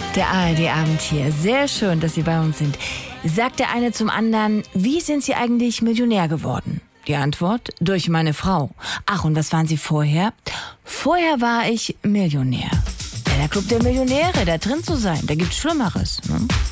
Der ARD-Abend hier. Sehr schön, dass Sie bei uns sind. Sagt der eine zum anderen, wie sind Sie eigentlich Millionär geworden? Die Antwort, durch meine Frau. Ach, und was waren Sie vorher? Vorher war ich Millionär. Ja, der Club der Millionäre, da drin zu sein, da gibt's Schlimmeres. Ne?